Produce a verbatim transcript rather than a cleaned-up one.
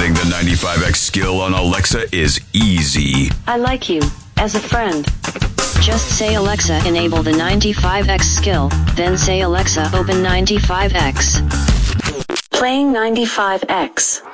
Playing the ninety-five X skill on Alexa is easy. I like you as a friend. Just say Alexa enable the ninety-five X skill, then say Alexa open ninety-five X. Playing ninety-five X.